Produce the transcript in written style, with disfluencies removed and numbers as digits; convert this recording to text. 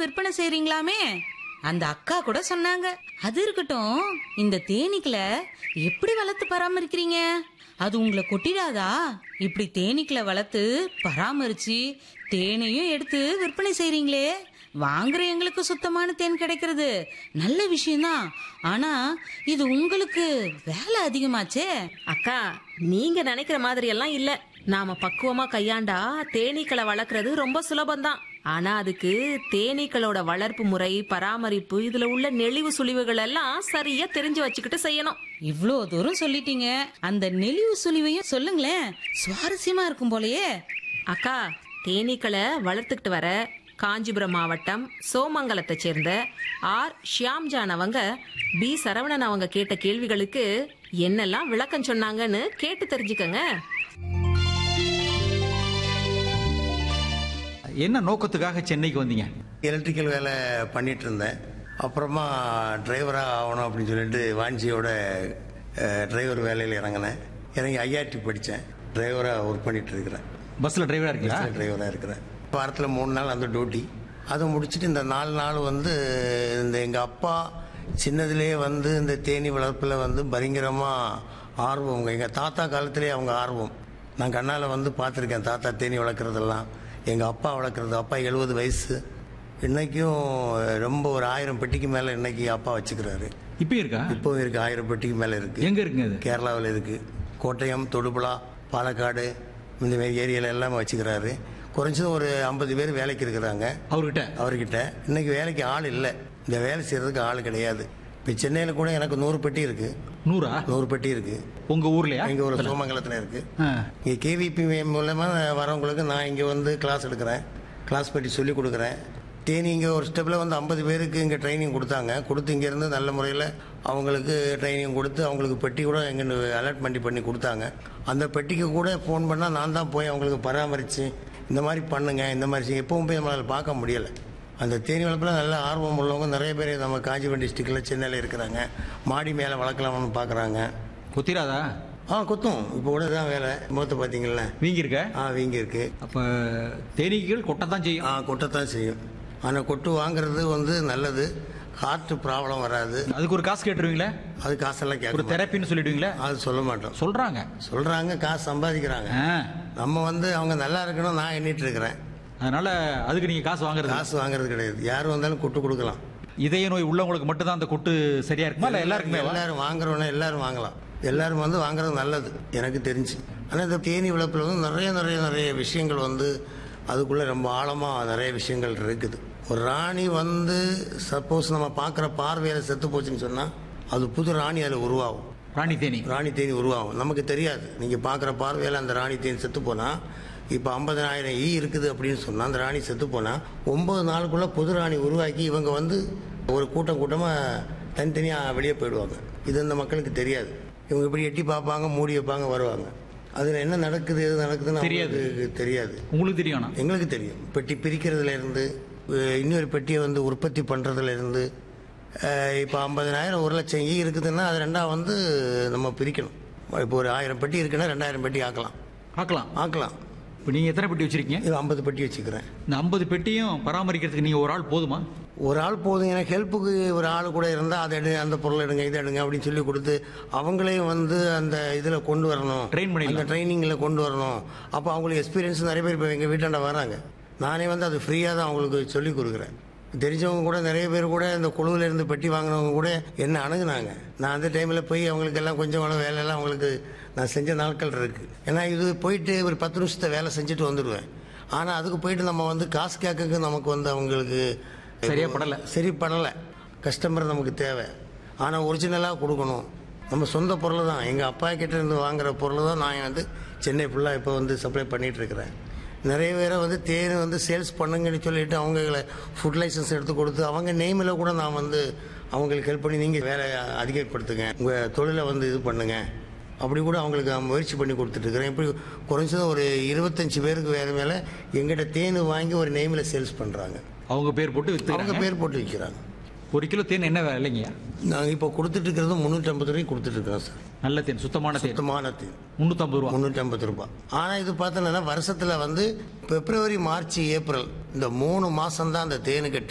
விற்பனை செய்றீங்களாமே? அந்த அக்கா கூட சொன்னாங்க. அது இருக்கட்டும், இந்த தேனீக்களை எப்படி வளர்த்து பராமரிக்கிறீங்க? அது உங்களை கொட்டிடாதா? இப்படி தேனீக்களை வளர்த்து பராமரிச்சு தேனையும் எடுத்து விற்பனை செய்றீங்களே, வாங்குற எங்களுக்கு சுத்தமான தேன் கிடைக்கிறது நல்ல விஷயம்தான். ஆனா இது உங்களுக்கு வேலை அதிகமாச்சே. அக்கா, நீங்க நினைக்கிற மாதிரி எல்லாம் இல்ல. நாம பக்குவமா கையாண்டா தேனீக்களை வளர்க்கறது ரொம்ப சுலபம்தான். ஆனா அதுக்கு தேனீக்களோட வளர்ப்பு முறை, பராமரிப்பு, இதுல உள்ள நெளிவு சுழிவுகள் எல்லாம் சரியா தெரிஞ்சு வச்சுக்கிட்டு செய்யணும். இவ்ளோ தூரம் சொல்லிட்டீங்க, அந்த நெளிவு சுழிவையும் சொல்லுங்களேன், சுவாரஸ்யமா இருக்கும் போலயே. அக்கா, தேனீக்களை வளர்த்துக்கிட்டு வர காஞ்சிபுரம் மாவட்டம் சோமங்கலத்தை சேர்ந்த ஆர் ஷியாம்ஜான் அவங்க பி சரவணன் அவங்க கேட்ட கேள்விகளுக்கு என்னெல்லாம் விளக்கம் சொன்னாங்கன்னு கேட்டு தெரிஞ்சுக்கங்க. என்ன நோக்கத்துக்காக சென்னைக்கு வந்தீங்க? எலக்ட்ரிக்கல் வேலை பண்ணிட்டு இருந்தேன். அப்புறமா டிரைவராக ஆகணும் அப்படின்னு சொல்லிட்டு வாஞ்சியோட டிரைவர் வேலையில் இறங்கினேன். இறங்கி ஐஆர்டி படித்தேன். டிரைவராக ஒர்க் பண்ணிட்டு இருக்கிறேன். பஸ்ல டிரைவரா இருக்கீங்களா? டிரைவராக இருக்கிறேன். வாரத்தில் 3 நாள் அந்த டியூட்டி. அதை முடிச்சுட்டு இந்த 4 நாள் இந்த எங்கள் அப்பா சின்னதுலேயே இந்த தேனி வளர்ப்பில் பயங்கரமாக ஆர்வம். எங்கள் தாத்தா காலத்திலே அவங்க ஆர்வம். நான் கண்ணால் பார்த்துருக்கேன் தாத்தா தேனி வளர்க்குறதெல்லாம். எங்கள் அப்பா வளர்க்குறது. அப்பா 70 வயசு. இன்னைக்கும் ரொம்ப ஒரு 1000 பெட்டிக்கு மேலே இன்னைக்கு அப்பா வச்சுக்கிறாரு. இப்போ இருக்கா? இப்போவும் இருக்கு. 1000 பெட்டிக்கு மேலே இருக்கு. எங்க இருக்குங்க அது? கேரளாவில் இருக்கு. கோட்டயம், தொடுபுழா, பாலக்காடு இந்த மாதிரி ஏரியாவில் எல்லாமே வச்சுக்கிறாரு. குறைஞ்சது ஒரு 50 பேர் வேலைக்கு இருக்கிறாங்க அவர்கிட்ட. இன்னைக்கு வேலைக்கு ஆள் இல்லை. இந்த வேலை செய்யறதுக்கு ஆள் கிடையாது. இப்போ சென்னையில் கூட எனக்கு 100 பெட்டி இருக்கு. 100 பெட்டி இருக்கு. உங்க ஊர்லயா? இங்க ஒரு சோமங்கலத்தில் இருக்கு. இங்கே கேவிபி மூலமா வரவங்களுக்கு நான் இங்கே கிளாஸ் எடுக்கிறேன். கிளாஸ் பற்றி சொல்லி கொடுக்குறேன். தேனி இங்கே ஒரு ஸ்டெப்பில் 50 பேருக்கு இங்கே ட்ரைனிங் கொடுத்தாங்க. கொடுத்து இங்கேருந்து நல்ல முறையில் அவங்களுக்கு ட்ரைனிங் கொடுத்து அவங்களுக்கு பெட்டி கூட எங்கே அலாட்மெண்ட் பண்ணி கொடுத்தாங்க. அந்த பெட்டிக்கு கூட ஃபோன் பண்ணால் நான் தான் போய் அவங்களுக்கு பராமரித்து இந்த மாதிரி பண்ணுங்க, இந்த மாதிரி எப்பவும் போய் நம்மளால் பார்க்க முடியலை. அந்த தேனி வளர்ப்பில் நல்ல ஆர்வம் உள்ளவங்க நிறைய பேர் நம்ம காஞ்சிபுரம் டிஸ்ட்ரிக்டில் சென்னையில் இருக்கிறாங்க. மாடி மேலே வளர்க்கலாம்னு பார்க்குறாங்க. கொத்திராதா? கொத்தும். இப்போ கூட தான் வேலை. முகத்தை பார்த்தீங்களா வீங்கி இருக்க? வீங்கி இருக்கு. அப்போ தேனீக்கள் கொட்டத்தான் செய்யும். கொட்டத்தான் செய்யும். ஆனால் கொட்டு வாங்குறது நல்லது. ஹார்ட் ப்ராப்ளம் வராது. அதுக்கு ஒரு காசு கேட்டுருவீங்களா? அது காசெல்லாம் கேட்க ஒரு தெரப்பின்னு சொல்லிடுவீங்களா? அது சொல்ல மாட்டோம். சொல்றாங்க காசு சம்பாதிக்கிறாங்க. நம்ம அவங்க நல்லா இருக்கணும் நான் எண்ணிட்டு இருக்கிறேன். அதனால அதுக்கு நீங்க காசு வாங்குறது கிடையாது. யாரும் வந்தாலும் கொட்டு கொடுக்கலாம். இதய நோய் உள்ளவங்களுக்கு மட்டும் தான் அந்த கொட்டு சரியா இருக்குமா? இல்ல எல்லாருக்குமே? எல்லாரும் வாங்குறவன எல்லாரும் வாங்கலாம். எல்லாரும் வாங்குறது நல்லது எனக்கு தெரிஞ்சு. ஆனால் இந்த தேனி வளர்ப்பில் நிறைய நிறைய நிறைய விஷயங்கள் அதுக்குள்ள ரொம்ப ஆழமா நிறைய விஷயங்கள் இருக்குது. ஒரு ராணி சப்போஸ் நம்ம பார்க்குற பார்வையில் செத்து போச்சுன்னு சொன்னா அது புது ராணி அதில் உருவாகும். ராணி தேனி உருவாகும். நமக்கு தெரியாது. நீங்க பார்க்குற பார்வையில் அந்த ராணி தேனி செத்து போனா, இப்போ 50,000 ஈ இருக்குது அப்படின்னு சொன்னா அந்த ராணி செத்து போனா 9 நாளுக்குள்ள புது ராணி உருவாக்கி இவங்க ஒரு கூட்டமாக தனித்தனியாக வெளியே போயிடுவாங்க. இது இந்த மக்களுக்கு தெரியாது. இவங்க இப்படி எட்டி பார்ப்பாங்க, மூடி வைப்பாங்க, வருவாங்க. அதில் என்ன நடக்குது எது நடக்குதுன்னு தெரியாது. உங்களுக்கு தெரியும்? எங்களுக்கு தெரியும். பெட்டி பிரிக்கிறதுல இருந்து இன்னொரு பெட்டியை உற்பத்தி பண்ணுறதுல இருந்து இப்போ 50,000 1,00,000 ஈ இருக்குதுன்னா அது ரெண்டா நம்ம பிரிக்கணும். இப்போ ஒரு 1000 பெட்டி இருக்குன்னா 2000 பெட்டி ஆக்கலாம். இப்போ நீங்கள் எத்தனை பெட்டி வச்சிருக்கீங்க? 50 பெட்டி வச்சுக்கிறேன். இந்த 50 பெட்டியும் பராமரிக்கிறதுக்கு நீங்கள் ஒரு ஆள் போதுமா? ஒரு ஆள் போதும். எனக்கு ஹெல்ப்புக்கு ஒரு ஆள் கூட இருந்தால் அதை எடு, அந்த பொருள் எடுங்க, இதை எடுங்க அப்படின்னு சொல்லி கொடுத்து அவங்களே அந்த இதில் கொண்டு வரணும். அந்த ட்ரைனிங்கில் கொண்டு வரணும். அப்போ அவங்களுக்கு எக்ஸ்பீரியன்ஸ் நிறைய பேர் இப்போ எங்கள் வீட்டாண்ட வராங்க. நானே அது ஃப்ரீயாக தான் அவங்களுக்கு சொல்லி கொடுக்குறேன். தெரிஞ்சவங்க கூட நிறைய பேர் கூட இந்த குழுவில் இருந்து பெட்டி வாங்கினவங்க கூட என்ன அணுகுனாங்க. நான் அந்த டைமில் போய் அவங்களுக்கு எல்லாம் கொஞ்சம் வேலையெல்லாம் அவங்களுக்கு நான் செஞ்ச நாட்கள் இருக்குது. ஏன்னா இது போயிட்டு ஒரு 10 நிமிஷத்தை வேலை செஞ்சுட்டு வந்துடுவேன். ஆனால் அதுக்கு போயிட்டு நம்ம காசு கேட்க நமக்கு அவங்களுக்கு சரி படலை. கஸ்டமர் நமக்கு தேவை. ஆனால் ஒரிஜினலாக கொடுக்கணும். நம்ம சொந்த பொருள் தான். எங்கள் அப்பா கிட்ட இருந்து வாங்குற பொருள் தான் நான் சென்னை ஃபுல்லாக இப்போ சப்ளை பண்ணிகிட்டு இருக்கிறேன். நிறைய பேரை தேன் சேல்ஸ் பண்ணுங்கன்னு சொல்லிட்டு அவங்கள ஃபுட் லைசன்ஸ் எடுத்து கொடுத்து அவங்க நேமில் கூட நான் அவங்களுக்கு ஹெல்ப் பண்ணி நீங்கள் வேலை அதிகப்படுத்துங்க, உங்கள் தொழிலை இது பண்ணுங்க அப்படி கூட அவங்களுக்கு முயற்சி பண்ணி கொடுத்துட்ருக்கிறேன். இப்படி குறைஞ்சது ஒரு 25 பேருக்கு வேறு மேலே எங்கிட்ட தேன் வாங்கி ஒரு நேமில் சேல்ஸ் பண்ணுறாங்க. அவங்க பேர் போட்டு விற்கிறாங்க. 1 கிலோ தேன் என்ன விலைங்க? நாங்கள் இப்போ கொடுத்துட்டு இருக்கிறது 350 ரூபாய்க்கு கொடுத்துட்டு இருக்கிறோம் சார். நல்ல தேன், சுத்தமான தேன் 350 ரூபாய். ஆனால் இது பார்த்தோன்னா வருஷத்தில் பிப்ரவரி, மார்ச், ஏப்ரல் இந்த 3 மாதம் தான் அந்த தேனுக்கு